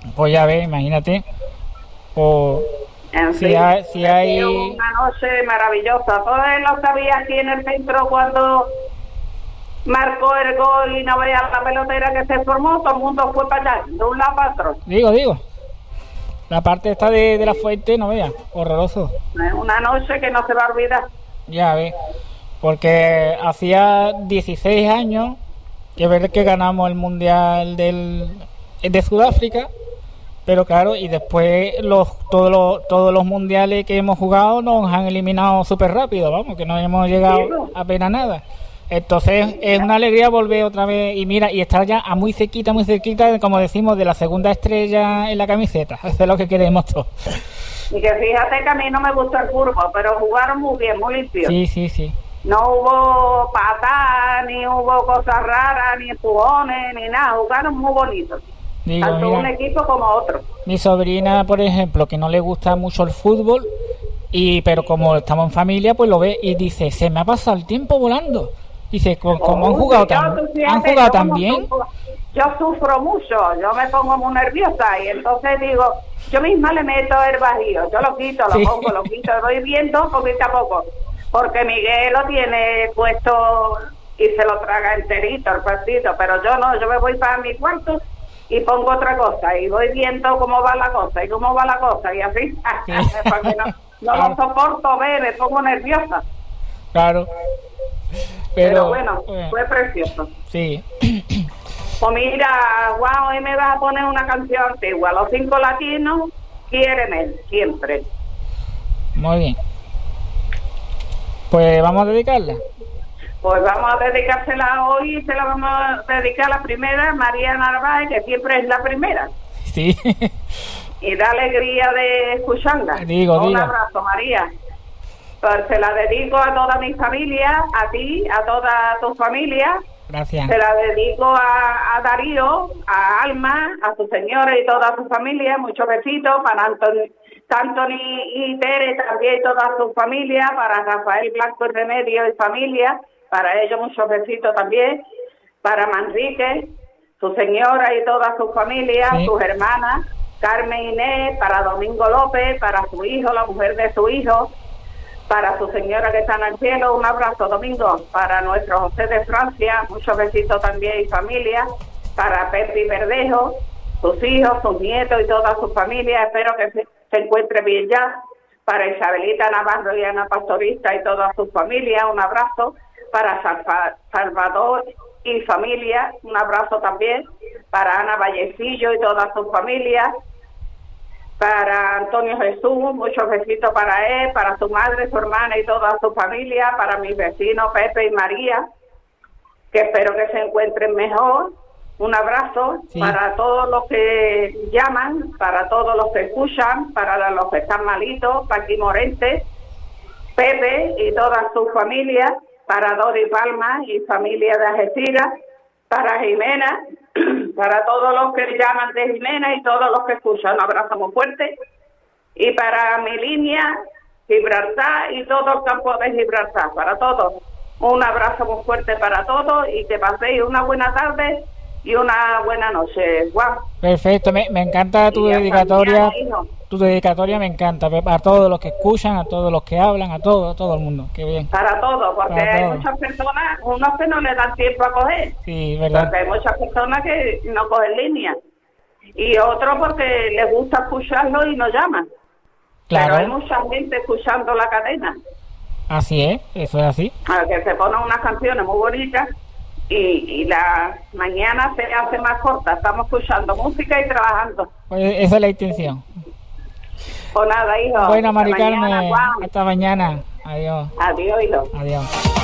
Pues ya ves, imagínate. O En si fin, hay... una noche maravillosa. Todo él lo sabía aquí en el centro cuando marcó el gol y no veía la pelotera que se formó, todo el mundo fue para allá, de un lado para otro. Digo. La parte esta de la fuente, no veas, horroroso. Una noche que no se va a olvidar. Ya ves, porque hacía 16 años que ver que ganamos el Mundial de Sudáfrica, pero claro, y después todos los mundiales que hemos jugado nos han eliminado súper rápido, vamos, que no hemos llegado apenas nada. Entonces es una alegría volver otra vez y mira, y estar ya a muy cerquita, como decimos, de la segunda estrella en la camiseta. Eso es lo que queremos todos. Y que fíjate que a mí no me gusta el fútbol, pero jugaron muy bien, muy limpio. Sí. No hubo patadas, ni hubo cosas raras, ni empujones, ni nada. Jugaron muy bonitos. Tanto un equipo como otro. Mi sobrina, por ejemplo, que no le gusta mucho el fútbol, pero como estamos en familia, pues lo ve y dice, se me ha pasado el tiempo volando. Dice, como han jugado tan bien. Yo sufro mucho, yo me pongo muy nerviosa y entonces digo, yo misma le meto el bajío, yo lo quito, lo quito, voy viendo poquito a poco, porque Miguel lo tiene puesto y se lo traga enterito el partido, pero yo no, yo me voy para mi cuarto y pongo otra cosa y voy viendo cómo va la cosa y así, porque no lo soporto ver, me pongo nerviosa. Claro. Pero bueno, fue precioso. Sí. Pues mira, Juan, hoy me vas a poner una canción antigua. Los 5 latinos quieren siempre. Muy bien. Pues vamos a dedicarla. Pues vamos a dedicársela hoy, se la vamos a dedicar a la primera, María Narváez, que siempre es la primera. Sí. Y da alegría de escucharla. Un abrazo, María. Pues se la dedico a toda mi familia, a ti, a toda tu familia. Gracias. Se la dedico a Darío, a Alma, a su señora y toda su familia. Muchos besitos para Anthony y Tere también y toda su familia, para Rafael Blanco y Remedio y familia, para ellos muchos besitos también, para Manrique, su señora y toda su familia, sus hermanas, Carmen Inés, para Domingo López, para su hijo, la mujer de su hijo, para su señora que está en el cielo, un abrazo, Domingo, para nuestro José de Francia, muchos besitos también y familia, para Pepe Verdejo, sus hijos, sus nietos y toda su familia, espero que se encuentre bien ya, para Isabelita Navarro y Ana Pastorista y toda su familia, un abrazo, para Salvador y familia, un abrazo también, para Ana Vallecillo y toda su familia, para Antonio Jesús, muchos besitos para él, para su madre, su hermana y toda su familia, para mis vecinos Pepe y María, que espero que se encuentren mejor. Un abrazo para todos los que llaman, para todos los que escuchan, para los que están malitos, Paqui Morente, Pepe y toda su familia, para Dori Palma y familia de Algeciras, para Jimena, para todos los que llaman de Jimena y todos los que escuchan, un abrazo muy fuerte, y para mi línea, Gibraltar y todo el campo de Gibraltar, para todos, un abrazo muy fuerte para todos y que paséis una buena tarde y una buena noche. Wow. Perfecto, me encanta tu dedicatoria. Tu dedicatoria me encanta, a todos los que escuchan, a todos los que hablan, a todo el mundo. Qué bien. Para todos, porque hay muchas personas, unos que no le dan tiempo a coger. Sí, verdad. Porque hay muchas personas que no cogen línea. Y otros porque les gusta escucharlo y no llaman. Claro. Pero hay mucha gente escuchando la cadena. Así es, eso es así. Que se ponen unas canciones muy bonitas y la mañana se hace más corta. Estamos escuchando música y trabajando. Pues esa es la intención. Pues nada, hijo. Bueno, Mari Carmen, hasta mañana. Adiós. Adiós, hijo. Adiós.